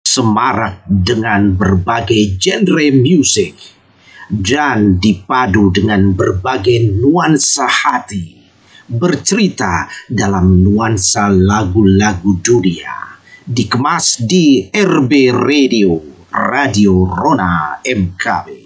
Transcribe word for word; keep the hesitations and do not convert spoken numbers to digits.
semarak dengan berbagai genre musik dan dipadu dengan berbagai nuansa hati, bercerita dalam nuansa lagu-lagu dunia, dikemas di R B Radio, Radio Rona M K B.